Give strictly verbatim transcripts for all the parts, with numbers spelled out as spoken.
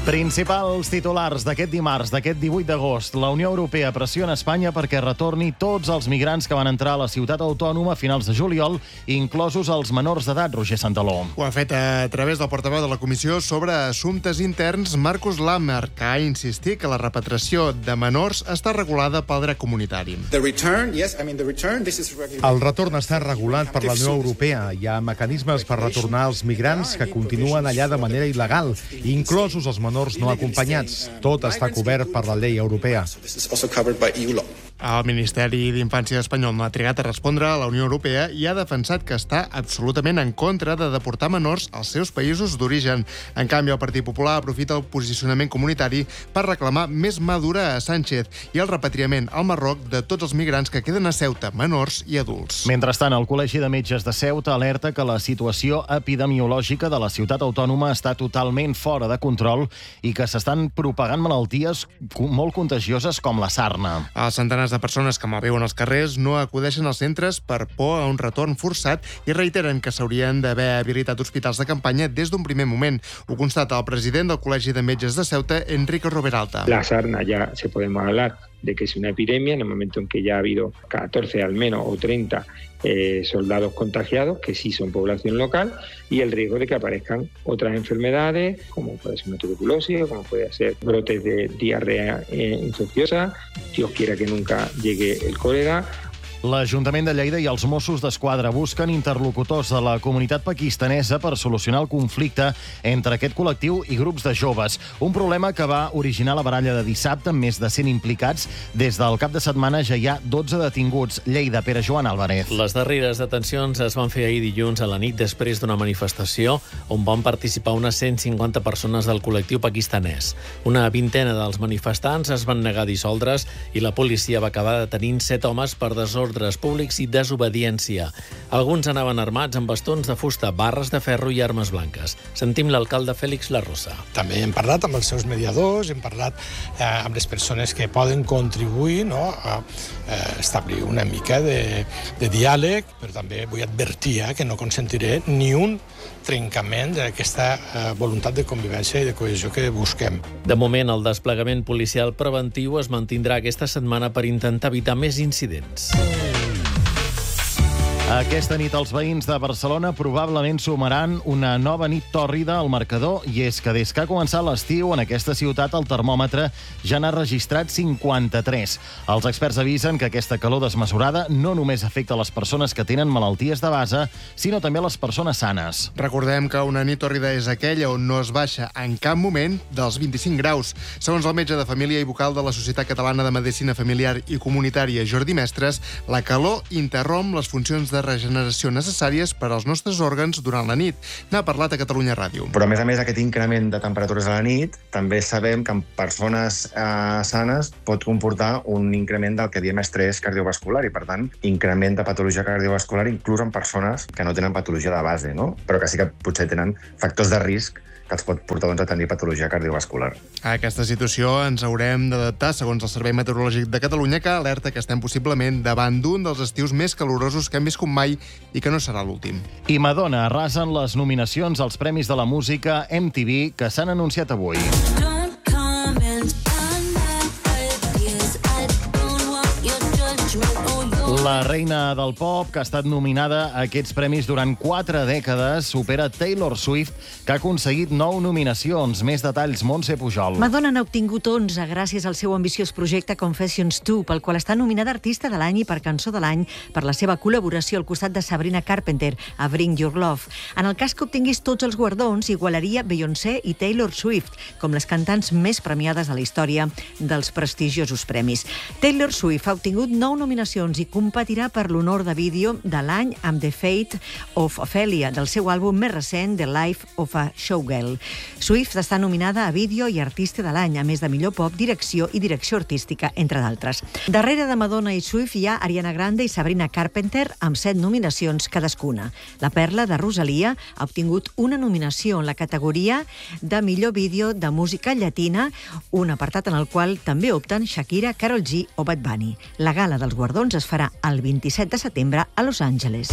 Principals titulars d'aquest dimarts, d'aquest divuit d'agost. La Unió Europea pressiona Espanya perquè retorni tots els migrants que van entrar a la ciutat autònoma a finals de juliol, inclosos els menors d'edat, Roger Santaló. Ho ha fet a través del portaveu de la Comissió sobre Assumptes Interns, Markus Lammer, que ha insistit que la repatriació de menors està regulada pel dret comunitari. El retorn està regulat per la Unió Europea. Hi ha mecanismes per retornar els migrants que continuen allà de manera il·legal, inclosos els menors no acompanyats. Tot està cobert per la llei europea. El Ministeri d'Infància espanyol no ha trigat a respondre a la Unió Europea i ha defensat que està absolutament en contra de deportar menors als seus països d'origen. En canvi, el Partit Popular aprofita el posicionament comunitari per reclamar més mà dura a Sánchez i el repatriament al Marroc de tots els migrants que queden a Ceuta, menors i adults. Mentrestant, el Col·legi de Metges de Ceuta alerta que la situació epidemiològica de la ciutat autònoma està totalment fora de control i que s'estan propagant malalties molt contagioses com la sarna. Els centenars de persones que malviuen als carrers no acudeixen als centres per por a un retorn forçat i reiteren que s'haurien d'haver habilitat hospitals de campanya des d'un primer moment. Ho constata el president del Col·legi de Metges de Ceuta, Enrique Roberalta. La sarna ya se podemos hablar de que es una epidemia en el momento en que ya ha habido catorce al menos o treinta eh, soldados contagiados, que sí son población local, y el riesgo de que aparezcan otras enfermedades, como puede ser una tuberculosis, como puede ser brotes de diarrea eh, infecciosa, Dios quiera que nunca llegue el cólera. L'Ajuntament de Lleida i els Mossos d'Esquadra busquen interlocutors de la comunitat pakistanesa per solucionar el conflicte entre aquest col·lectiu i grups de joves. Un problema que va originar la baralla de dissabte amb més de cent implicats. Des del cap de setmana ja hi ha dotze detinguts. Lleida, Pere Joan Álvarez. Les darreres detencions es van fer ahir dilluns a la nit després d'una manifestació on van participar unes cent cinquanta persones del col·lectiu pakistanès. Una vintena dels manifestants es van negar a dissoldre's i la policia va acabar detenint set homes per desordre ordres públics i desobediència. Alguns anaven armats amb bastons de fusta, barres de ferro i armes blanques. Sentim l'alcalde Félix Larrosa. També hem parlat amb els seus mediadors, hem parlat eh, amb les persones que poden contribuir, no, a eh, establir una mica de, de diàleg, però també vull advertir eh, que no consentiré ni un trencament d'aquesta eh, voluntat de convivència i de cohesió que busquem. De moment, el desplegament policial preventiu es mantindrà aquesta setmana per intentar evitar més incidents. Aquesta nit els veïns de Barcelona probablement sumaran una nova nit tòrrida al marcador, i és que des que ha començat l'estiu en aquesta ciutat el termòmetre ja n'ha registrat cinquanta-tres. Els experts avisen que aquesta calor desmesurada no només afecta les persones que tenen malalties de base, sinó també les persones sanes. Recordem que una nit tòrrida és aquella on no es baixa en cap moment dels vint-i-cinc graus. Segons el metge de família i vocal de la Societat Catalana de Medicina Familiar i Comunitària, Jordi Mestres, la calor interromp les funcions de regeneració necessàries per als nostres òrgans durant la nit. N'ha parlat a Catalunya Ràdio. Però, a més a més, aquest increment de temperatures a la nit també sabem que en persones eh, sanes pot comportar un increment del que diem estrès cardiovascular i, per tant, increment de patologia cardiovascular inclús en persones que no tenen patologia de base, no? Però que sí que potser tenen factors de risc que els pot portar doncs, a tenir patologia cardiovascular. A aquesta situació ens haurem d'adaptar, segons el Servei Meteorològic de Catalunya, que alerta que estem possiblement davant d'un dels estius més calorosos que hem viscut mai i que no serà l'últim. I Madonna arrasen les nominacions als Premis de la Música M T V que s'han anunciat avui. La reina del pop, que ha estat nominada a aquests premis durant quatre dècades, supera Taylor Swift, que ha aconseguit nou nominacions. Més detalls, Montse Pujol. Madonna n'ha obtingut onze gràcies al seu ambiciós projecte Confessions dos, pel qual està nominada Artista de l'Any i per Cançó de l'Any per la seva col·laboració al costat de Sabrina Carpenter a Bring Your Love. En el cas que obtingués tots els guardons, igualaria Beyoncé i Taylor Swift com les cantants més premiades a la història dels prestigiosos premis. Taylor Swift ha obtingut nou nominacions i competirà per l'honor de vídeo de l'any amb The Fate of Ophelia, del seu àlbum més recent, The Life of a Showgirl. Swift està nominada a vídeo i artista de l'any, a més de millor pop, direcció i direcció artística, entre d'altres. Darrere de Madonna i Swift hi ha Ariana Grande i Sabrina Carpenter, amb set nominacions cadascuna. La perla de Rosalia ha obtingut una nominació en la categoria de millor vídeo de música llatina, un apartat en el qual també opten Shakira, Karol G o Bad Bunny. La gala dels guardons es farà el vint-i-set de setembre a Los Angeles.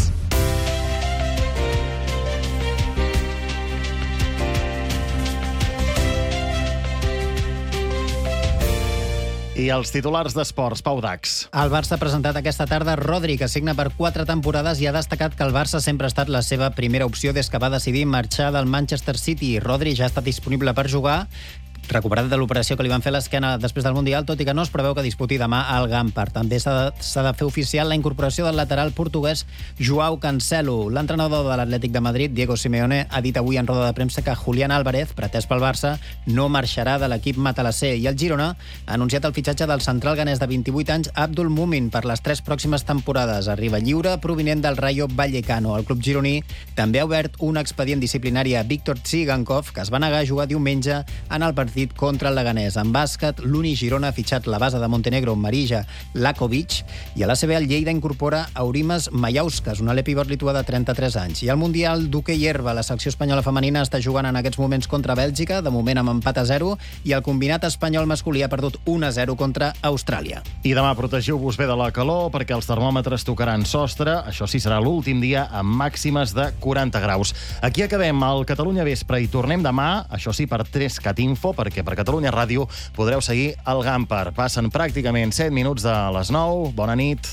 I els titulars d'esports, Pau Dax. El Barça ha presentat aquesta tarda Rodri, que signa per quatre temporades, i ha destacat que el Barça sempre ha estat la seva primera opció des que va decidir marxar del Manchester City. Rodri ja ha estat disponible per jugar, recuperat de l'operació que li van fer a l'esquena després del Mundial, tot i que no es preveu que disputi demà al Gampar. També s'ha de, s'ha de fer oficial la incorporació del lateral portuguès Joao Cancelo. L'entrenador de l'Atlètic de Madrid, Diego Simeone, ha dit avui en roda de premsa que Julián Álvarez, pretès pel Barça, no marxarà de l'equip matalasser. I el Girona ha anunciat el fitxatge del central ganès de vint-i-vuit anys, Abdul Mumin, per les tres pròximes temporades. Arriba lliure, provinent del Rayo Vallecano. El club gironí també ha obert un expedient disciplinari a Víctor Tsigankov, que es va negar a jugar diumenge en el partit contra el Leganés. En bàsquet, l'Uni Girona ha fitxat la base de Montenegro, Marija Lakovic, i a l'A C B el Lleida incorpora Aurimas Majauskas, un alè pivot lituà de trenta-tres anys. I al Mundial d'hoquei herba, la secció espanyola femenina està jugant en aquests moments contra Bèlgica, de moment amb empat a zero, i el combinat espanyol masculí ha perdut un a zero contra Austràlia. I demà protegiu-vos bé de la calor, perquè els termòmetres tocaran sostre. Això sí, serà l'últim dia amb màximes de quaranta graus. Aquí acabem el Catalunya Vespre i tornem demà, això sí, per Trescat Info, perquè per Catalunya Ràdio podreu seguir el Gampar. Passen pràcticament set minuts de les nou. Bona nit.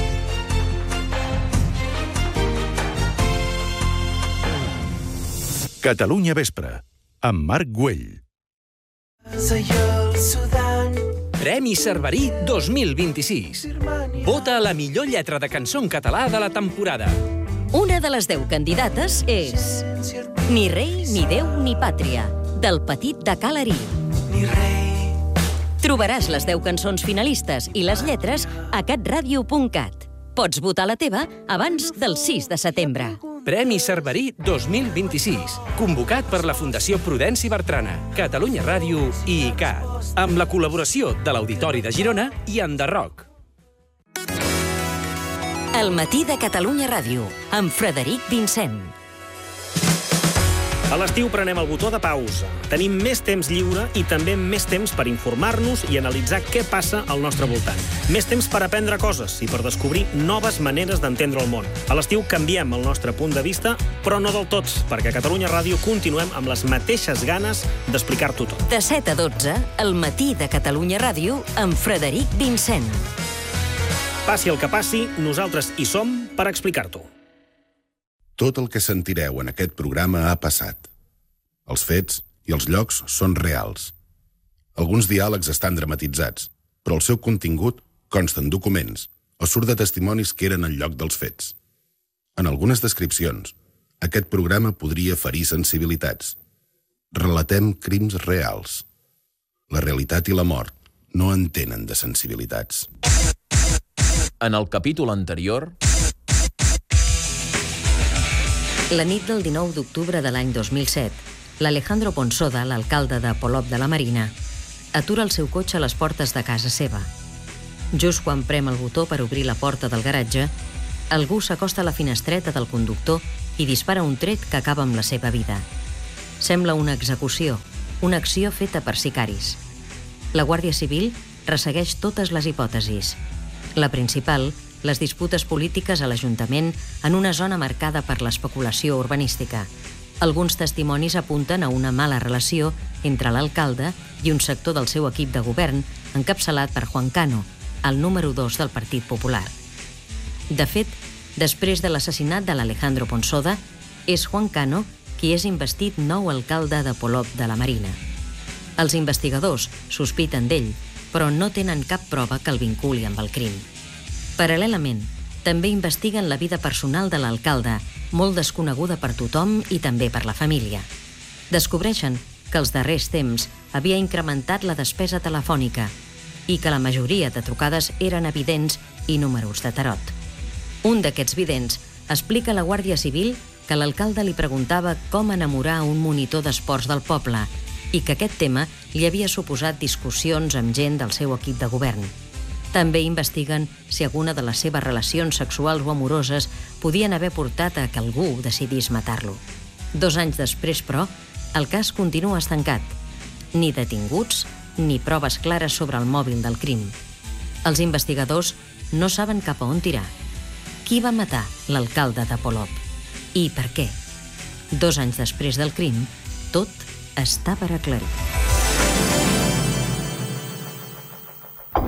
Catalunya Vespre, amb Marc Güell. Premi Cerverí dos mil vint-i-sis. Vota la millor lletra de cançó en català de la temporada. Una de les deu candidates és Ni rei, ni déu, ni pàtria, del Petit de Calarí. Trobaràs les deu cançons finalistes i les lletres a catradio punt cat. Pots votar la teva abans del sis de setembre. Premi Cerverí dos mil vint-i-sis, convocat per la Fundació Prudenci Bertrana, Catalunya Ràdio i I C A T, amb la col·laboració de l'Auditori de Girona i Enderroc. El matí de Catalunya Ràdio, amb Frederic Vincent. A l'estiu prenem el botó de pausa. Tenim més temps lliure i també més temps per informar-nos i analitzar què passa al nostre voltant. Més temps per aprendre coses i per descobrir noves maneres d'entendre el món. A l'estiu canviem el nostre punt de vista, però no del tot, perquè a Catalunya Ràdio continuem amb les mateixes ganes d'explicar-t'ho tot. De set a dotze, el matí de Catalunya Ràdio, amb Frederic Vincent. Passi el que passi, nosaltres hi som per explicar-t'ho. Tot el que sentireu en aquest programa ha passat. Els fets i els llocs són reals. Alguns diàlegs estan dramatitzats, però el seu contingut consta en documents o surt de testimonis que eren al lloc dels fets. En algunes descripcions, aquest programa podria ferir sensibilitats. Relatem crims reals. La realitat i la mort no entenen de sensibilitats. En el capítol anterior... La nit del dinou d'octubre de l'any dos mil set, l'Alejandro Ponsoda, l'alcalde de Polop de la Marina, atura el seu cotxe a les portes de casa seva. Just quan prem el botó per obrir la porta del garatge, algú s'acosta a la finestreta del conductor i dispara un tret que acaba amb la seva vida. Sembla una execució, una acció feta per sicaris. La Guàrdia Civil ressegueix totes les hipòtesis. La principal, les disputes polítiques a l'Ajuntament en una zona marcada per l'especulació urbanística. Alguns testimonis apunten a una mala relació entre l'alcalde i un sector del seu equip de govern encapçalat per Juan Cano, el número dos del Partit Popular. De fet, després de l'assassinat de l'Alejandro Ponsoda, és Juan Cano qui és investit nou alcalde de Polop de la Marina. Els investigadors sospiten d'ell, però no tenen cap prova que el vinculi amb el crim. Paral·lelament, també investiguen la vida personal de l'alcalde, molt desconeguda per tothom i també per la família. Descobreixen que els darrers temps havia incrementat la despesa telefònica i que la majoria de trucades eren evidents i números de tarot. Un d'aquests vidents explica a la Guàrdia Civil que l'alcalde li preguntava com enamorar un monitor d'esports del poble i que aquest tema li havia suposat discussions amb gent del seu equip de govern. També investiguen si alguna de les seves relacions sexuals o amoroses podien haver portat a que algú decidís matar-lo. Dos anys després, però, el cas continua estancat. Ni detinguts, ni proves clares sobre el mòbil del crim. Els investigadors no saben cap a on tirar. Qui va matar l'alcalde de Polop? I per què? Dos anys després del crim, tot està per aclarir.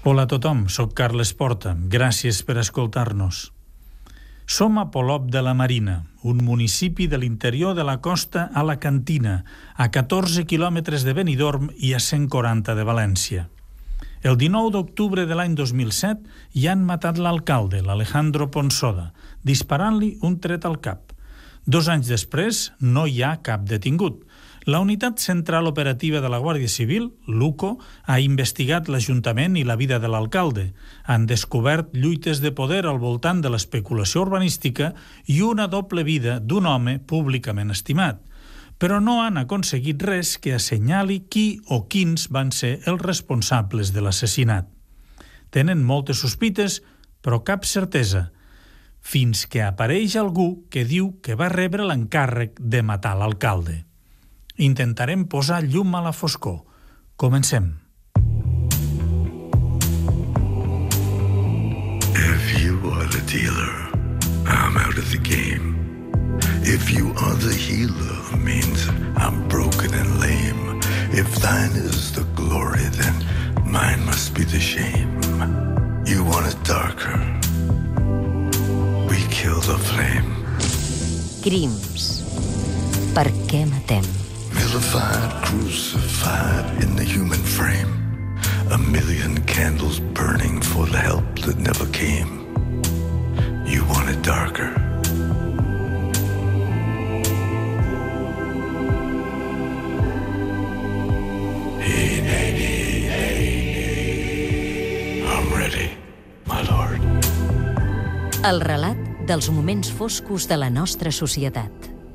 Hola a tothom, soc Carles Porta. Gràcies per escoltar-nos. Som a Polop de la Marina, un municipi de l'interior de la costa alacantina, a catorze quilòmetres de Benidorm i a cent quaranta de València. El dinou d'octubre de l'any dos mil set hi han matat l'alcalde, l'Alejandro Ponsoda, disparant-li un tret al cap. Dos anys després no hi ha cap detingut. La Unitat Central Operativa de la Guàrdia Civil, l'UCO, ha investigat l'Ajuntament i la vida de l'alcalde. Han descobert lluites de poder al voltant de l'especulació urbanística i una doble vida d'un home públicament estimat. Però no han aconseguit res que assenyali qui o quins van ser els responsables de l'assassinat. Tenen moltes sospites, però cap certesa, fins que apareix algú que diu que va rebre l'encàrrec de matar l'alcalde. Intentarem posar llum a la foscor. Comencem. If you are the dealer, I'm out of the game. If you are the healer, means I'm broken and lame. If thine is the glory, then mine must be the shame. You want it darker. We kill the flame. Crims. Per què matem? Vilified, crucified in the human frame. A million candles burning for the help that never came. You want it darker. Hey, hey, hey, hey. I'm ready, my lord. El relat dels moments foscos de la nostra societat.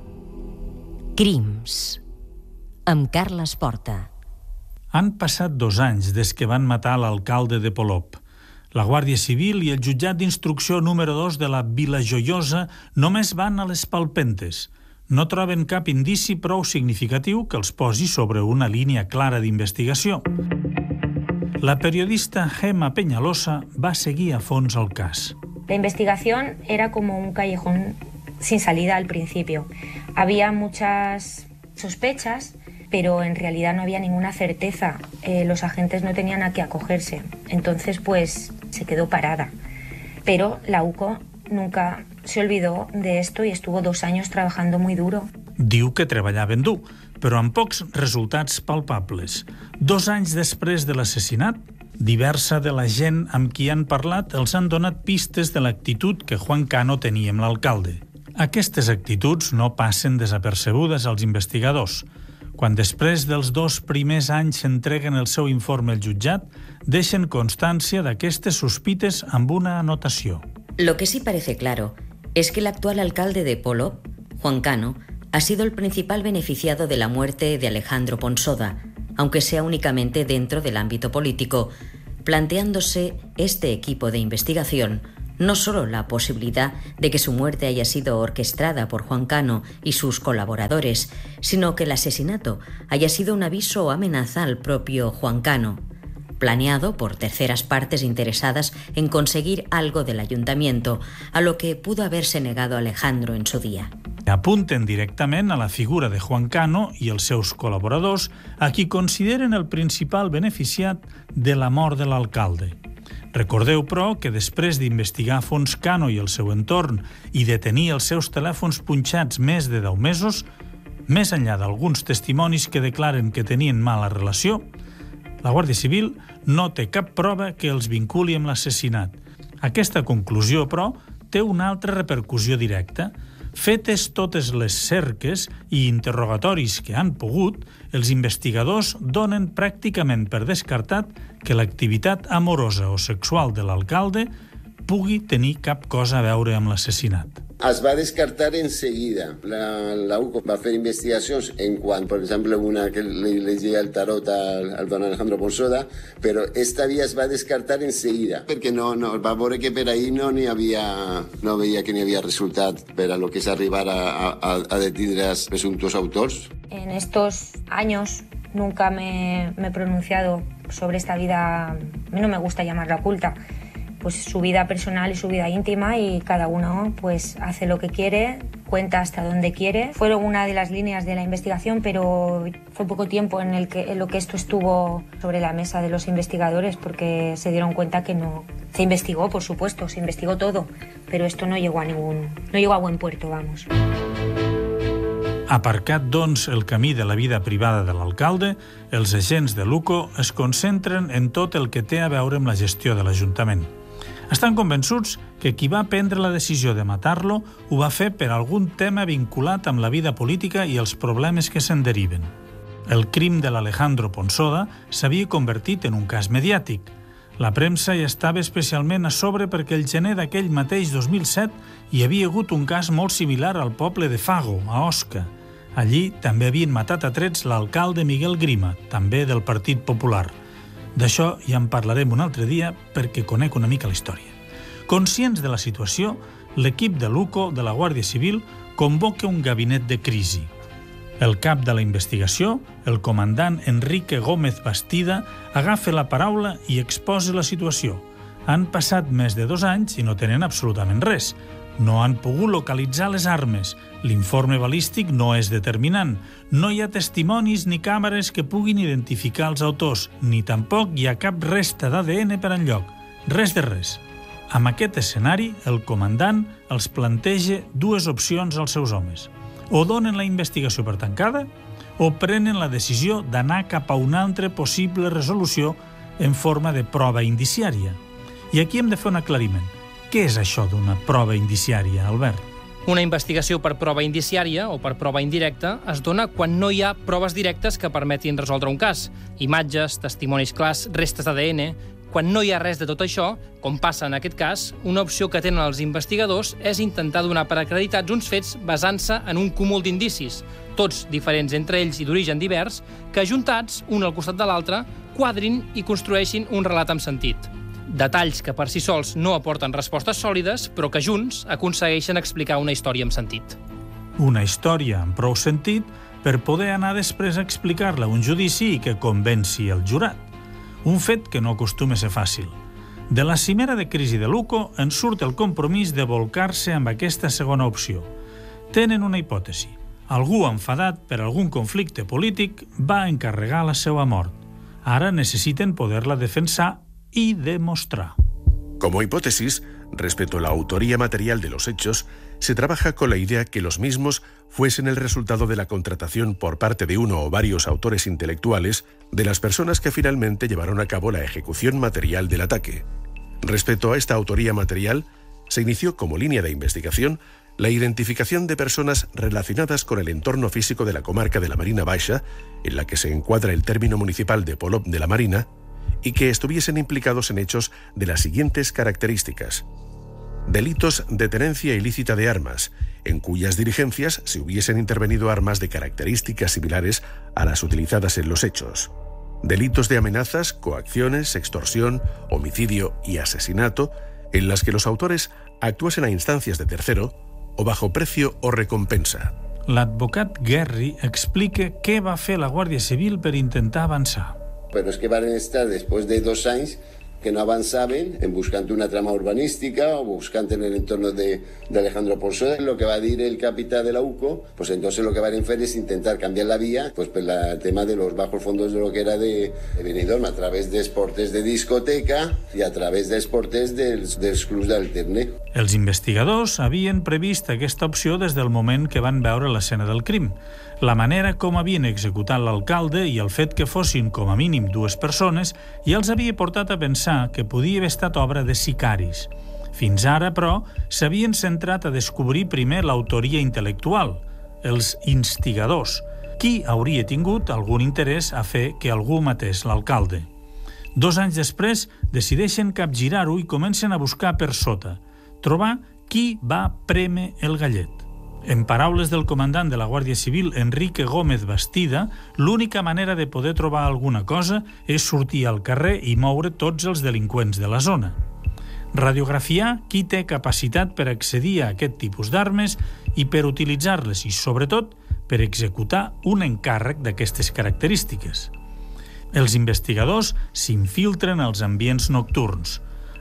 Crims. Amb Carles Porta. Han passat dos anys des que van matar l'alcalde de Polop. La Guàrdia Civil i el jutjat d'instrucció número dos de la Vila Joiosa només van a les palpentes. No troben cap indici prou significatiu que els posi sobre una línia clara d'investigació. La periodista Gemma Peñalosa va seguir a fons el cas. La investigación era como un callejón sin salida al principio. Había muchas sospechas, pero en realidad no había ninguna certeza. Eh, los agentes no tenían a qué acogerse. Entonces, pues, se quedó parada. Pero la UCO nunca se olvidó de esto y estuvo dos años trabajando muy duro. Diu que treballaven dur, però amb pocs resultats palpables. Dos anys després de l'assassinat, diversa de la gent amb qui han parlat els han donat pistes de l'actitud que Juan Cano tenia amb l'alcalde. Aquestes actituds no passen desapercebudes als investigadors. Quan després dels dos primers anys s'entreguen el seu informe al jutjat, deixen constància d'aquestes sospites amb una anotació. Lo que sí parece claro es que el actual alcalde de Polop, Juan Cano, ha sido el principal beneficiado de la muerte de Alejandro Ponsoda, aunque sea únicamente dentro del ámbito político, planteándose este equipo de investigación no solo la posibilidad de que su muerte haya sido orquestada por Juan Cano y sus colaboradores, sino que el asesinato haya sido un aviso o amenaza al propio Juan Cano, planeado por terceras partes interesadas en conseguir algo del ayuntamiento, a lo que pudo haberse negado Alejandro en su día. Apunten directament a la figura de Juan Cano i els seus col·laboradors, a qui consideren el principal beneficiat de la mort de l'alcalde. Recordeu, però, que després d'investigar a fons Cano i el seu entorn i de tenir els seus telèfons punxats més de deu mesos, més enllà d'alguns testimonis que declaren que tenien mala relació, la Guàrdia Civil no té cap prova que els vinculi amb l'assassinat. Aquesta conclusió, però, té una altra repercussió directa. Fetes totes les cerques i interrogatoris que han pogut, els investigadors donen pràcticament per descartat que l'activitat amorosa o sexual de l'alcalde pugui tenir cap cosa a veure amb l'assassinat. Es va descartar enseguida. La, la UCO va fer investigacions en quant, per exemple, una que li llegia el tarot al, al don Alejandro Ponsoda, però esta via es va descartar enseguida, perquè no, no, va veure que per ahí no n'hi havia, no veia que n'hi havia resultat per a lo que és arribar a, a, a detindre els presumptos autors. En estos años nunca me, me he pronunciado sobre esta vida, a mí no me gusta llamarla oculta, pues su vida personal y su vida íntima, y cada uno pues hace lo que quiere, cuenta hasta donde quiere. Fueron una de las líneas de la investigación, pero fue poco tiempo en, el que, en lo que esto estuvo sobre la mesa de los investigadores, porque se dieron cuenta que no... Se investigó, por supuesto, se investigó todo, pero esto no llegó a ningún... no llegó a buen puerto, vamos. Aparcat, doncs, el camí de la vida privada de l'alcalde, els agents de l'U C O es concentren en tot el que té a veure amb la gestió de l'Ajuntament. Estan convençuts que qui va prendre la decisió de matar-lo ho va fer per algun tema vinculat amb la vida política i els problemes que se'n deriven. El crim de l'Alejandro Ponsoda s'havia convertit en un cas mediàtic. La premsa hi estava especialment a sobre perquè el gener d'aquell mateix dos mil set hi havia hagut un cas molt similar al poble de Fago, a Osca. Allí també havien matat a trets l'alcalde Miguel Grima, també del Partit Popular. D'això ja en parlarem un altre dia perquè conec una mica la història. Conscients de la situació, l'equip de l'U C O de la Guàrdia Civil convoca un gabinet de crisi. El cap de la investigació, el comandant Enrique Gómez Bastida, agafa la paraula i exposa la situació. Han passat més de dos anys i no tenen absolutament res. No han pogut localitzar les armes. L'informe balístic no és determinant. No hi ha testimonis ni càmeres que puguin identificar els autors, ni tampoc hi ha cap resta d'A D N per enlloc. Res de res. Amb aquest escenari, el comandant els planteja dues opcions als seus homes. O donen la investigació per tancada o prenen la decisió d'anar cap a una altra possible resolució en forma de prova indiciària. I aquí hem de fer un aclariment. Què és això d'una prova indiciària, Albert? Una investigació per prova indiciària o per prova indirecta es dona quan no hi ha proves directes que permetin resoldre un cas. Imatges, testimonis clars, restes d'A D N... Quan no hi ha res de tot això, com passa en aquest cas, una opció que tenen els investigadors és intentar donar per acreditats uns fets basant-se en un cúmul d'indicis, tots diferents entre ells i d'origen divers, que ajuntats, un al costat de l'altre, quadrin i construeixin un relat amb sentit. Detalls que per si sols no aporten respostes sòlides, però que junts aconsegueixen explicar una història amb sentit. Una història amb prou sentit per poder anar després a explicar-la a un judici i que convenci el jurat. Un fet que no acostuma a ser fàcil. De la cimera de crisi de l'U C O en surt el compromís de volcar-se amb aquesta segona opció. Tenen una hipòtesi. Algú enfadat per algun conflicte polític va encarregar la seva mort. Ara necessiten poder-la defensar y demostrar. Como hipótesis, respecto a la autoría material de los hechos, se trabaja con la idea que los mismos fuesen el resultado de la contratación por parte de uno o varios autores intelectuales de las personas que finalmente llevaron a cabo la ejecución material del ataque. Respecto a esta autoría material, se inició como línea de investigación la identificación de personas relacionadas con el entorno físico de la comarca de la Marina Baixa, en la que se encuadra el término municipal de Polop de la Marina, y que estuviesen implicados en hechos de las siguientes características. Delitos de tenencia ilícita de armas, en cuyas diligencias se hubiesen intervenido armas de características similares a las utilizadas en los hechos. Delitos de amenazas, coacciones, extorsión, homicidio y asesinato, en las que los autores actuasen a instancias de tercero o bajo precio o recompensa. L'advocat Guerri explica què va fer la Guàrdia Civil per intentar avançar. Pero es que van a estar después de dos años que no avanzaban en buscando una trama urbanística o buscando en el entorno de, de Alejandro Ponsoda. Lo que va a decir el capitán de la U C O, pues entonces lo que van a hacer es intentar cambiar la vía, pues por el tema de los bajos fondos de lo que era de, de Benidorm, a través de esportes de discoteca y a través de esportes dels, dels clubs d'alterne. Els investigadors havien previst aquesta opció des del moment que van veure l'escena del crim. La manera com havien executat l'alcalde i el fet que fossin com a mínim dues persones ja els havia portat a pensar que podia haver estat obra de sicaris. Fins ara, però, s'havien centrat a descobrir primer l'autoria intel·lectual, els instigadors, qui hauria tingut algun interès a fer que algú matés l'alcalde. Dos anys després, decideixen capgirar-ho i comencen a buscar per sota, trobar qui va prémer el gallet. En paraules del comandant de la Guàrdia Civil, Enrique Gómez Bastida, l'única manera de poder trobar alguna cosa és sortir al carrer i moure tots els delinqüents de la zona. Radiografiar qui té capacitat per accedir a aquest tipus d'armes i per utilitzar-les i, sobretot, per executar un encàrrec d'aquestes característiques. Els investigadors s'infiltren als ambients nocturns.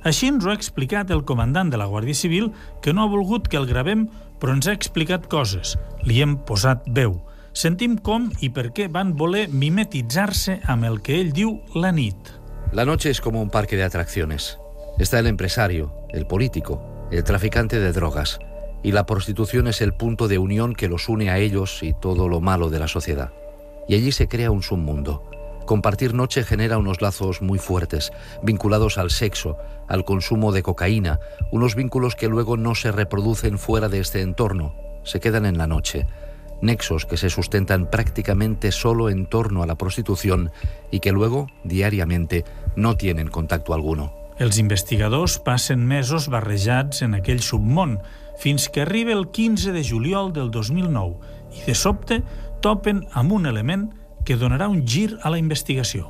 Així ens ho ha explicat el comandant de la Guàrdia Civil, que no ha volgut que el gravem, però ens ha explicat coses. Li hem posat veu. Sentim com i per què van voler mimetitzar-se amb el que ell diu la nit. La noche es como un parque de atracciones. Está el empresario, el político, el traficante de drogas. Y la prostitución es el punto de unión que los une a ellos y todo lo malo de la sociedad. Y allí se crea un submundo. Compartir noche genera unos lazos muy fuertes, vinculados al sexo, al consumo de cocaína, unos vínculos que luego no se reproducen fuera de este entorno, se quedan en la noche. Nexos que se sustentan prácticamente solo en torno a la prostitución y que luego, diariamente, no tienen contacto alguno. Els investigadors passen mesos barrejats en aquell submón, fins que arriba el quinze de juliol del dos mil nou i de sobte topen amb un element que donarà un gir a la investigació.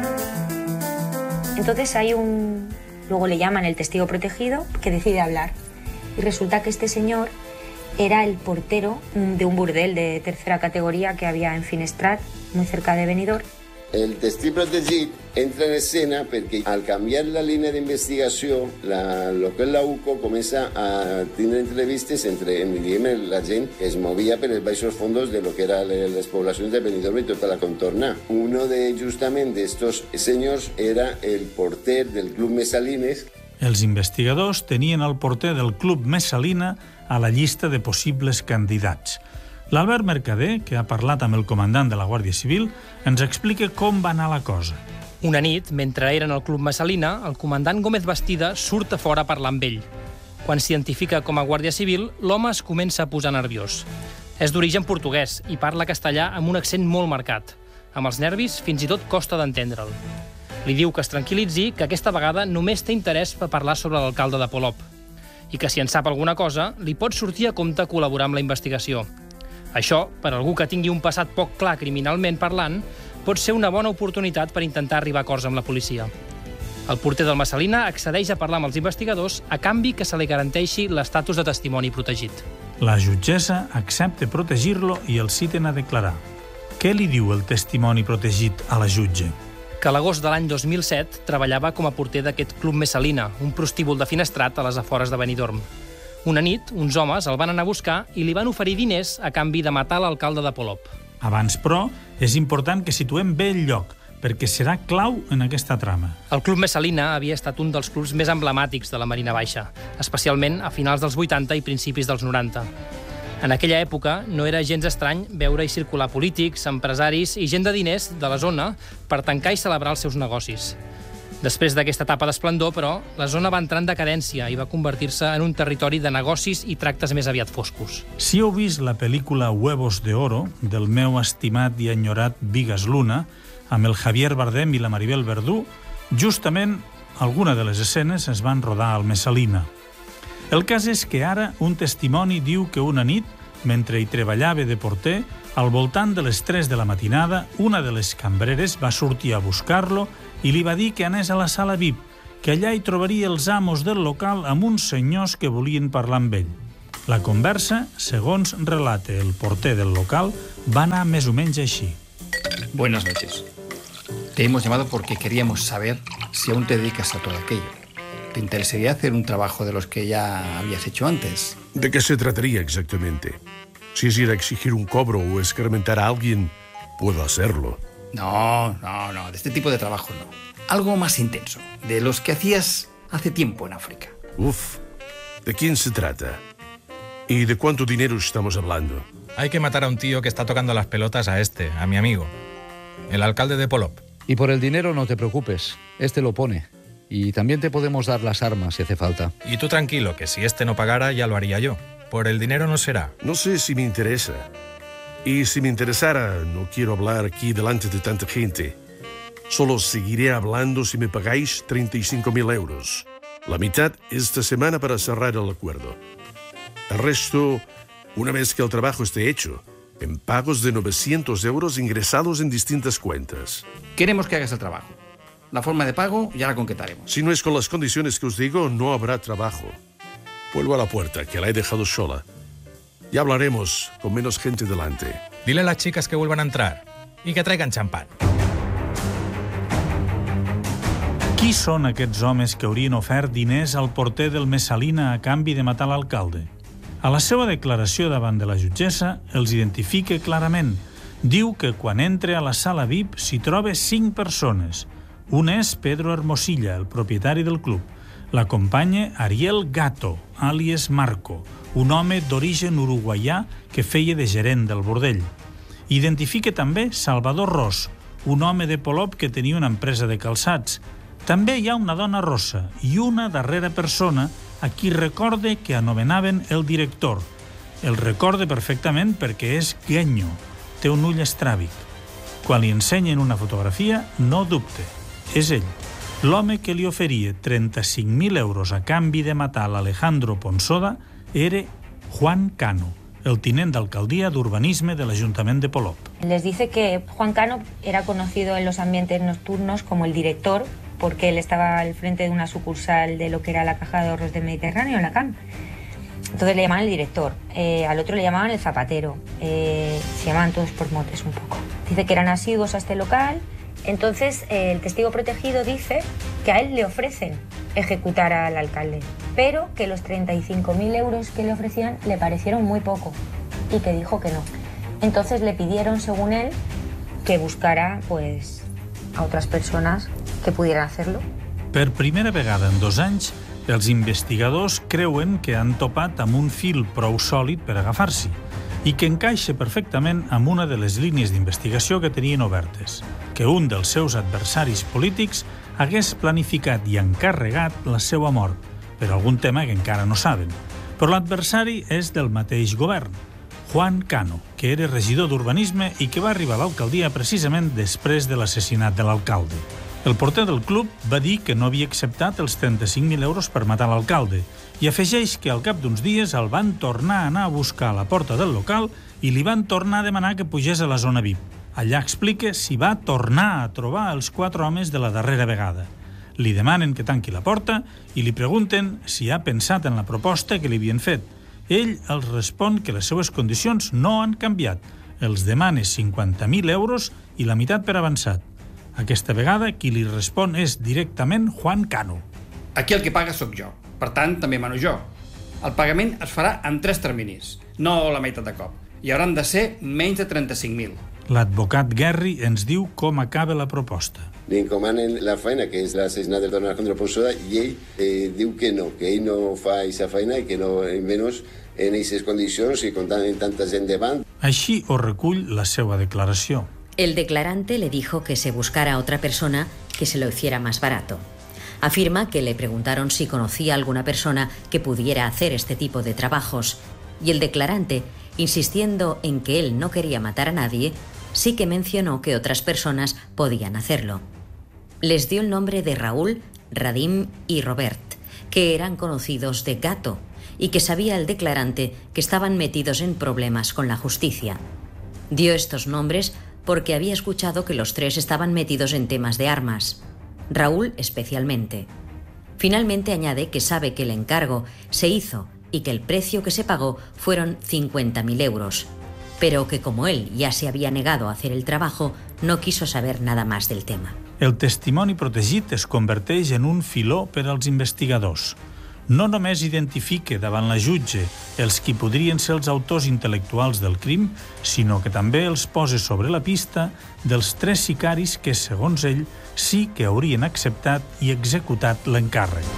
Entonces hay un... Luego le llaman el testigo protegido que decide hablar. Y resulta que este señor era el portero de un burdel de tercera categoría que había en Finestrat, muy cerca de Benidorm. El testigo protegit entra en escena perquè al canviar la línia d'investigació, la, lo que és la U C O comença a tenir entrevistes entre diguem, la gent que es movia per els baixos fondos de lo que eren les poblacions de Benidorm i tota la contorna. Uno de justament d'estos senyors era el porter del Club Messalines. Els investigadors tenien el porter del Club Messalina a la llista de possibles candidats. L'Albert Mercader, que ha parlat amb el comandant de la Guàrdia Civil, ens explica com va anar la cosa. Una nit, mentre eren al Club Messalina, el comandant Gómez Bastida surt a fora a parlar amb ell. Quan s'identifica com a Guàrdia Civil, l'home es comença a posar nerviós. És d'origen portuguès i parla castellà amb un accent molt marcat. Amb els nervis, fins i tot costa d'entendre'l. Li diu que es tranquil·litzi, que aquesta vegada només té interès per parlar sobre l'alcalde de Polop i que si en sap alguna cosa, li pot sortir a compte col·laborar amb la investigació. Això, per a algú que tingui un passat poc clar criminalment parlant, pot ser una bona oportunitat per intentar arribar a acords amb la policia. El porter del Messalina accedeix a parlar amb els investigadors a canvi que se li garanteixi l'estatus de testimoni protegit. La jutgessa accepta protegir-lo i el citen a declarar. Què li diu el testimoni protegit a la jutge? Que a l'agost de l'any dos mil set treballava com a porter d'aquest Club Messalina, un prostíbul de Finestrat a les afores de Benidorm. Una nit, uns homes el van anar a buscar i li van oferir diners a canvi de matar l'alcalde de Polop. Abans, però, és important que situem bé el lloc, perquè serà clau en aquesta trama. El Club Messalina havia estat un dels clubs més emblemàtics de la Marina Baixa, especialment a finals dels vuitanta i principis dels noranta. En aquella època no era gens estrany veure-hi circular polítics, empresaris i gent de diners de la zona per tancar i celebrar els seus negocis. Després d'aquesta etapa d'esplendor, però, la zona va entrar en decadència i va convertir-se en un territori de negocis i tractes més aviat foscos. Si heu vist la pel·lícula Huevos de Oro, del meu estimat i enyorat Vigas Luna, amb el Javier Bardem i la Maribel Verdú, justament alguna de les escenes es van rodar al Messalina. El cas és que ara un testimoni diu que una nit, mentre hi treballava de porter, al voltant de les tres de la matinada, una de les cambreres va sortir a buscar-lo i li va dir que anés a la sala V I P, que allà hi trobaria els amos del local amb uns senyors que volien parlar amb ell. La conversa, segons relata el porter del local, va anar més o menys així. Buenas noches. Te hemos llamado porque queríamos saber si aún te dedicas a todo aquello. ¿Te interesaría hacer un trabajo de los que ya habías hecho antes? ¿De qué se trataría exactamente? Si es ir a exigir un cobro o escarmentar a alguien, puedo hacerlo. No, no, no, de este tipo de trabajo no. Algo más intenso, de los que hacías hace tiempo en África. Uf, ¿de quién se trata? ¿Y de cuánto dinero estamos hablando? Hay que matar a un tío que está tocando las pelotas a este, a mi amigo, el alcalde de Polop. Y por el dinero no te preocupes, este lo pone. Y también te podemos dar las armas si hace falta. Y tú tranquilo, que si este no pagara ya lo haría yo. Por el dinero no será. No sé si me interesa. Y si me interesara, no quiero hablar aquí delante de tanta gente. Solo seguiré hablando si me pagáis treinta y cinco mil euros. La mitad esta semana para cerrar el acuerdo. El resto, una vez que el trabajo esté hecho, en pagos de novecientos euros ingresados en distintas cuentas. Queremos que hagas el trabajo. La forma de pago ya la concretaremos. Si no es con las condiciones que os digo, no habrá trabajo. Vuelvo a la puerta, que la he dejado sola. Ya hablaremos con menos gente delante. Dile a las chicas que vuelvan a entrar y que traigan champán. Qui són aquests homes que haurien ofert diners al porter del Messalina a canvi de matar l'alcalde? A la seva declaració davant de la jutgessa els identifica clarament. Diu que quan entra a la sala V I P s'hi troba cinc persones. Un és Pedro Hermosilla, el propietari del club. L'acompanya Ariel Gato, àlies Marco, un home d'origen uruguaià que feia de gerent del bordell. Identifica també Salvador Ros, un home de Polop que tenia una empresa de calçats. També hi ha una dona rossa i una darrera persona a qui recorde que anomenaven el director. El recorde perfectament perquè és guenyo, té un ull estràbic. Quan li ensenyen una fotografia, no dubte, és ell. L'home que li oferia trenta-cinc mil euros a canvi de matar l'Alejandro Ponsoda era Juan Cano, el tinent d'alcaldia d'urbanisme de l'Ajuntament de Polop. Les dice que Juan Cano era conocido en los ambientes nocturnos como el director, porque él estaba al frente de una sucursal de lo que era la Caja de Ahorros del Mediterráneo, la C A M. Entonces le llamaban el director, eh, al otro le llamaban el zapatero, eh, se llamaban todos por motes un poco. Dice que eran asiduos a este local, entonces eh, el testigo protegido dice que a él le ofrecen ejecutar al alcalde, pero que los treinta y cinco mil euros que le ofrecían le parecieron muy poco y que dijo que no. Entonces le pidieron, según él, que buscara pues, a otras personas que pudieran hacerlo. Per primera vegada en dos anys, els investigadors creuen que han topat amb un fil prou sòlid per agafar-s'hi i que encaixa perfectament amb una de les línies d'investigació que tenien obertes, que un dels seus adversaris polítics hagués planificat i encarregat la seva mort, per algun tema que encara no saben. Però l'adversari és del mateix govern, Juan Cano, que era regidor d'urbanisme i que va arribar a l'alcaldia precisament després de l'assassinat de l'alcalde. El porter del club va dir que no havia acceptat els trenta-cinc mil euros per matar l'alcalde i afegeix que al cap d'uns dies el van tornar a anar a buscar a la porta del local i li van tornar a demanar que pugés a la zona V I P. Allà explica si va tornar a trobar els quatre homes de la darrera vegada. Li demanen que tanqui la porta i li pregunten si ha pensat en la proposta que li havien fet. Ell els respon que les seues condicions no han canviat. Els demana cinquanta mil euros i la meitat per avançat. Aquesta vegada, qui li respon és directament Juan Cano. Aquí el que paga sóc jo, per tant, també mano jo. El pagament es farà en tres terminis, no la meitat de cop, i hauran de ser menys de trenta-cinc mil. L'advocat Guerri ens diu com acaba la proposta. Li encomanen la feina, que és l'assassinat del don Alejandro Ponsoda, i ell eh, diu que no, que ell no fa aquesta feina i que no, menys en aquestes condicions i comptant en tanta gent davant. Així ho recull la seva declaració. El declarante le dijo que se buscara a otra persona que se lo hiciera más barato. Afirma que le preguntaron si conocía a alguna persona que pudiera hacer este tipo de trabajos y el declarante, insistiendo en que él no quería matar a nadie, sí que mencionó que otras personas podían hacerlo. Les dio el nombre de Raúl, Radim y Robert, que eran conocidos de Gato y que sabía el declarante que estaban metidos en problemas con la justicia. Dio estos nombres porque había escuchado que los tres estaban metidos en temas de armas, Raúl especialmente. Finalmente añade que sabe que el encargo se hizo y que el precio que se pagó fueron cincuenta mil euros, pero que como él ya se había negado a hacer el trabajo, no quiso saber nada más del tema. El testimoni protegit es converteix en un filó per als investigadors. No només identifica davant la jutge els qui podrien ser els autors intel·lectuals del crim, sinó que també els posa sobre la pista dels tres sicaris que, segons ell, sí que haurien acceptat i executat l'encàrrec.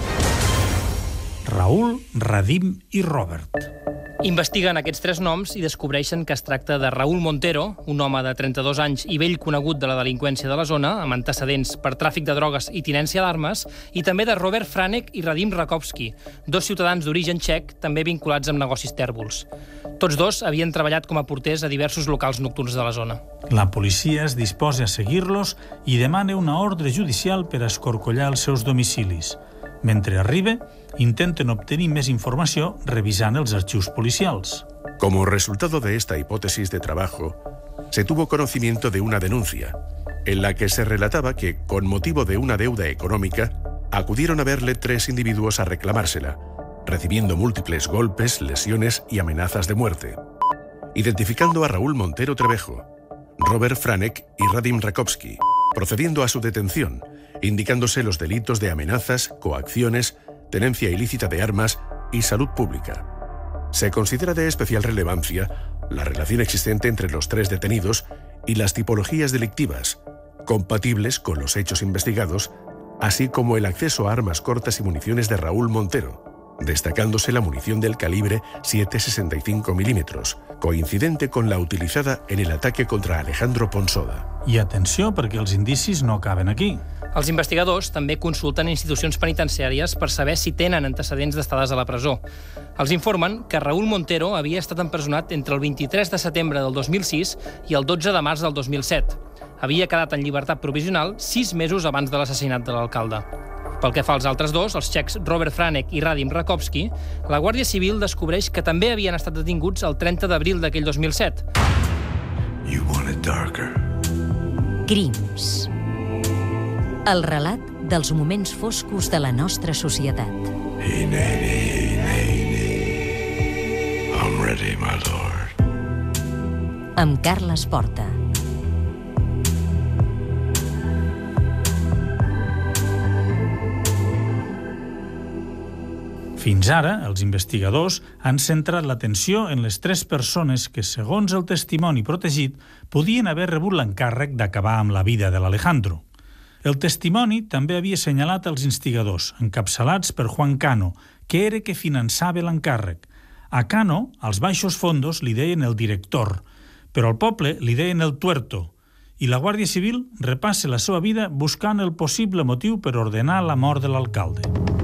Raúl, Radim i Robert. Investiguen aquests tres noms i descobreixen que es tracta de Raúl Montero, un home de trenta-dos anys i vell conegut de la delinqüència de la zona, amb antecedents per tràfic de drogues i tinència d'armes, i també de Robert Franek i Radim Rakowski, dos ciutadans d'origen txec, també vinculats amb negocis tèrbols. Tots dos havien treballat com a porters a diversos locals nocturns de la zona. La policia es disposa a seguir-los i demana una ordre judicial per a escorcollar els seus domicilis. Mentre arriba, intenten obtenir més informació revisant els arxius policials. Como resultado de esta hipótesis de trabajo, se tuvo conocimiento de una denuncia, en la que se relataba que, con motivo de una deuda económica, acudieron a verle tres individuos a reclamársela, recibiendo múltiples golpes, lesiones y amenazas de muerte. Identificando a Raúl Montero Trevejo, Robert Franek y Radim Rakowski, procediendo a su detención indicándose los delitos de amenazas, coacciones, tenencia ilícita de armas y salud pública. Se considera de especial relevancia la relación existente entre los tres detenidos y las tipologías delictivas, compatibles con los hechos investigados, así como el acceso a armas cortas y municiones de Raúl Montero, destacándose la munición del calibre siete sesenta y cinco milímetros, coincidente con la utilizada en el ataque contra Alejandro Ponsoda. I atenció, perquè els indicis no acaben aquí. Els investigadors també consulten institucions penitenciàries per saber si tenen antecedents d'estades a la presó. Els informen que Raúl Montero havia estat empresonat entre el vint-i-tres de setembre del dos mil sis i el dotze de març del dos mil set. Havia quedat en llibertat provisional sis mesos abans de l'assassinat de l'alcalde. Pel que fa als altres dos, els txecs Robert Franek i Radim Rakowski, la Guàrdia Civil descobreix que també havien estat detinguts el trenta d'abril d'aquell dos mil set. You want it darker. Crims. El relat dels moments foscos de la nostra societat. Hey, Nene, hey, Nene. I'm ready, my lord. Amb Carles Porta. Fins ara, els investigadors han centrat l'atenció en les tres persones que, segons el testimoni protegit, podien haver rebut l'encàrrec d'acabar amb la vida de l'Alejandro. El testimoni també havia assenyalat els instigadors, encapçalats per Juan Cano, que era que finançava l'encàrrec. A Cano, als baixos fondos, li deien el director, però al poble li deien el tuerto, i la Guàrdia Civil repassa la seva vida buscant el possible motiu per ordenar la mort de l'alcalde.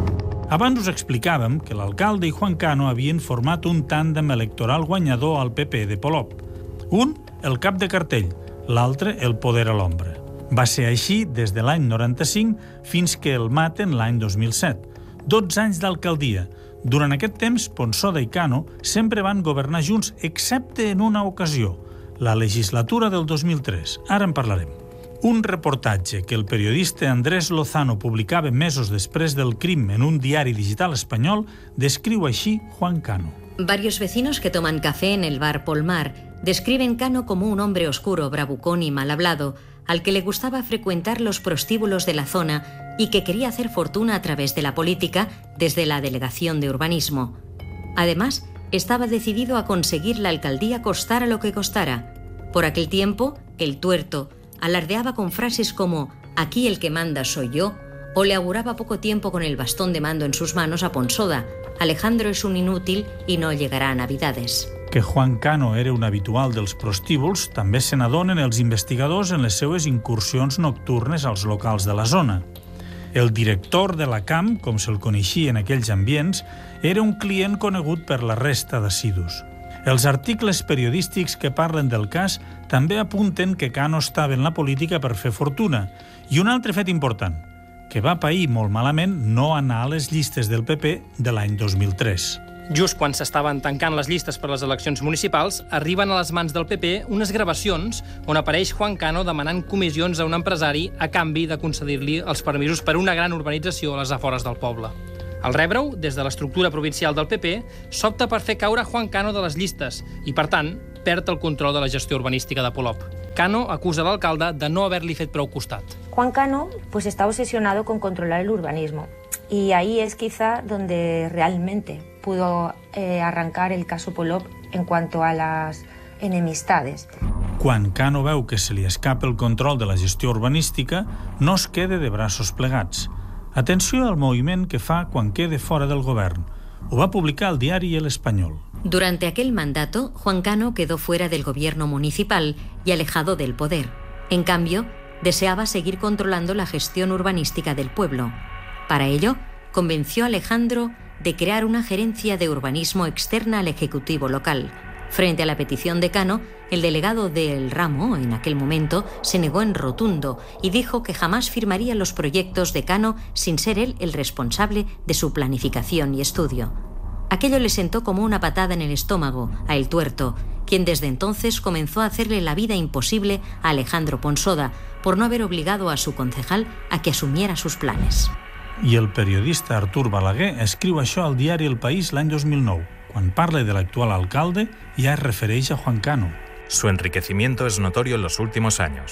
Abans us explicàvem que l'alcalde i Juan Cano havien format un tàndem electoral guanyador al P P de Polop. Un, el cap de cartell, l'altre, el poder a l'ombra. Va ser així des de l'any noranta-cinc fins que el maten l'any dos mil set. dotze anys d'alcaldia. Durant aquest temps, Ponsoda i Cano sempre van governar junts, excepte en una ocasió, la legislatura del dos mil tres. Ara en parlarem. Un reportatge que el periodista Andrés Lozano publicava mesos després del crim en un diari digital espanyol descriu així Juan Cano. Varios vecinos que toman café en el bar Polmar describen Cano como un hombre oscuro, bravucón y mal hablado, al que le gustaba frecuentar los prostíbulos de la zona y que quería hacer fortuna a través de la política desde la Delegación de Urbanismo. Además, estaba decidido a conseguir la alcaldía costara lo que costara. Por aquel tiempo, el tuerto alardeaba con frases como «aquí el que manda soy yo», o le auguraba poco tiempo con el bastón de mando en sus manos a Ponsoda. Alejandro es un inútil y no llegará a Navidades. Que Juan Cano era un habitual dels prostíbuls també se n'adonen els investigadors en les seues incursions nocturnes als locals de la zona. El director de la Camp, com se'l coneixia en aquells ambients, era un client conegut per la resta d'assidus. Els articles periodístics que parlen del cas també apunten que Cano estava en la política per fer fortuna. I un altre fet important, que va pair molt malament no anar a les llistes del P P de l'any dos mil tres. Just quan s'estaven tancant les llistes per les eleccions municipals, arriben a les mans del P P unes gravacions on apareix Juan Cano demanant comissions a un empresari a canvi de concedir-li els permisos per una gran urbanització a les afores del poble. Al rebre-ho, des de l'estructura provincial del P P, s'opta per fer caure Juan Cano de les llistes i, per tant, perd el control de la gestió urbanística de Polop. Cano acusa l'alcalde de no haver-li fet prou costat. Juan Cano pues, está obsesionado con controlar el urbanismo y ahí es quizá donde realmente pudo eh, arrancar el caso Polop en cuanto a las enemistades. Quan Cano veu que se li escapa el control de la gestió urbanística, no es queda de braços plegats. Atenció al moviment que fa quan quede fora del govern. Ho va publicar el diari El Español. Durante aquel mandato, Juan Cano quedó fuera del gobierno municipal y alejado del poder. En cambio, deseaba seguir controlando la gestión urbanística del pueblo. Para ello, convenció a Alejandro de crear una gerencia de urbanismo externa al Ejecutivo local. Frente a la petición de Cano, el delegado del ramo, en aquel momento, se negó en rotundo y dijo que jamás firmaría los proyectos de Cano sin ser él el responsable de su planificación y estudio. Aquello le sentó como una patada en el estómago a El Tuerto, quien desde entonces comenzó a hacerle la vida imposible a Alejandro Ponsoda por no haber obligado a su concejal a que asumiera sus planes. I el periodista Artur Balaguer escriu això al diari El País l'any dos mil nou. Quan parla de l'actual alcalde, ja es refereix a Juan Cano. Su enriquecimiento es notorio en los últimos años.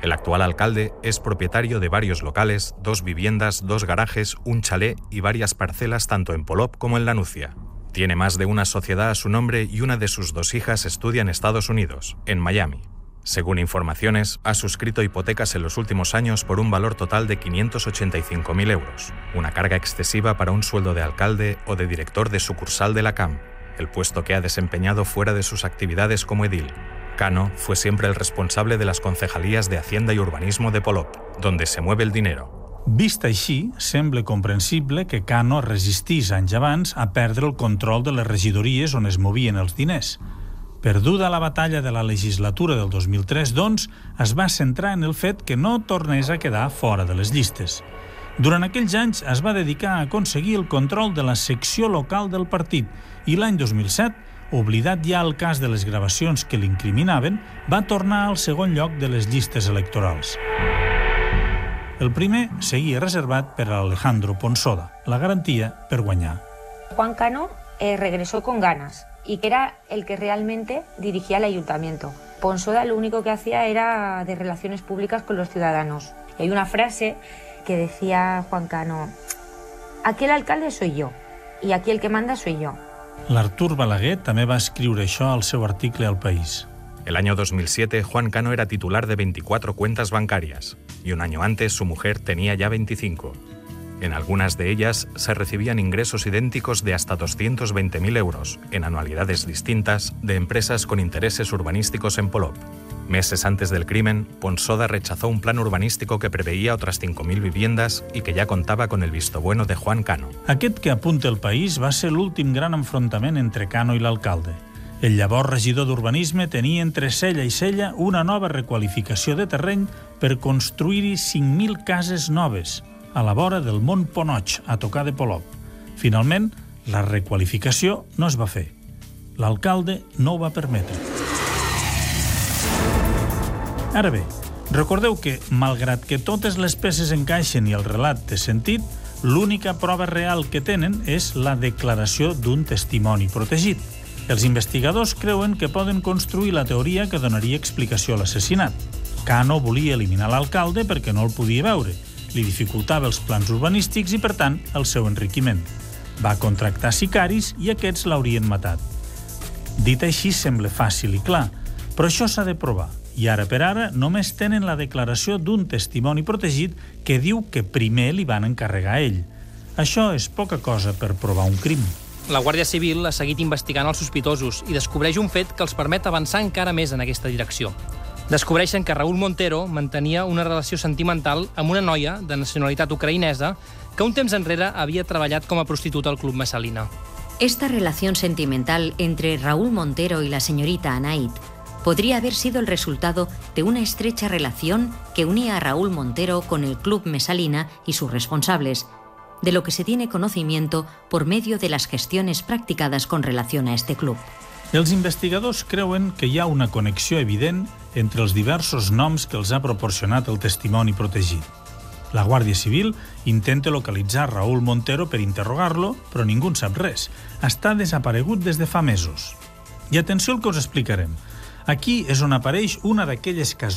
El actual alcalde es propietario de varios locales, dos viviendas, dos garajes, un chalet y varias parcelas tanto en Polop como en La Nucia. Tiene más de una sociedad a su nombre y una de sus dos hijas estudia en Estados Unidos, en Miami. Según informaciones, ha suscrito hipotecas en los últimos años por un valor total de quinientos ochenta y cinco mil euros, una carga excesiva para un sueldo de alcalde o de director de sucursal de la C A M, el puesto que ha desempeñado fuera de sus actividades como edil. Cano fue siempre el responsable de las concejalías de Hacienda i Urbanismo de Polop, donde se mueve el dinero. Vist així, sembla comprensible que Cano resistís anys abans a perdre el control de les regidories on es movien els diners. Perduda la batalla de la legislatura del dos mil tres, doncs, es va centrar en el fet que no tornés a quedar fora de les llistes. Durant aquells anys es va dedicar a aconseguir el control de la secció local del partit i l'any dos mil set, oblidat ja el cas de les gravacions que l'incriminaven, va tornar al segon lloc de les llistes electorals. El primer seguia reservat per a Alejandro Ponsoda, la garantia per guanyar. Juan Cano eh, regresó con ganas y que era el que realmente dirigía el ayuntamiento. Ponsoda lo único que hacía era de relaciones públicas con los ciudadanos. Y hay una frase que decía Juan Cano: aquí el alcalde soy yo y aquí el que manda soy yo. L'Artur Balaguer també va escriure això al seu article al País. El año dos mil siete, Juan Cano era titular de veinticuatro cuentas bancarias y un año antes su mujer tenía ya veinticinco. En algunas de ellas se recibían ingresos idénticos de hasta doscientos veinte mil euros, en anualidades distintas, de empresas con intereses urbanísticos en Polop. Meses antes del crimen, Ponsoda rechazó un plan urbanístico que preveía otras cinco mil viviendas y que ya contaba con el visto bueno de Juan Cano. Aquest que apunta el País va ser l'últim gran enfrontament entre Cano i l'alcalde. El llavors regidor d'Urbanisme tenia entre cella i cella una nova requalificació de terreny per construir-hi cinc mil cases noves, a la vora del Mont Ponoig, a tocar de Polop. Finalment, la requalificació no es va fer. L'alcalde no ho va permetre. Ara bé, recordeu que, malgrat que totes les peces encaixen i el relat té sentit, l'única prova real que tenen és la declaració d'un testimoni protegit. Els investigadors creuen que poden construir la teoria que donaria explicació a l'assassinat. Cano volia eliminar l'alcalde perquè no el podia veure, li dificultava els plans urbanístics i, per tant, el seu enriquiment. Va contractar sicaris i aquests l'haurien matat. Dit així sembla fàcil i clar, però això s'ha de provar. I ara per ara només tenen la declaració d'un testimoni protegit que diu que primer li van encarregar a ell. Això és poca cosa per provar un crim. La Guàrdia Civil ha seguit investigant els sospitosos i descobreix un fet que els permet avançar encara més en aquesta direcció. Descobreixen que Raúl Montero mantenia una relació sentimental amb una noia de nacionalitat ucraïnesa que un temps enrere havia treballat com a prostituta al Club Messalina. Esta relación sentimental entre Raúl Montero y la señorita Anait podría haber sido el resultado de una estrecha relación que unía a Raúl Montero con el Club Messalina y sus responsables, de lo que se tiene conocimiento por medio de las gestiones practicadas con relación a este club. Els investigadors creuen que hi ha una connexió evident entre els diversos noms que els ha proporcionat el testimoni protegit. La Guàrdia Civil intenta localitzar Raúl Montero per interrogar-lo, però ningú en sap res. Està desaparegut des de fa mesos. I atenció al que us explicarem. Aquí és on apareix una d'aquelles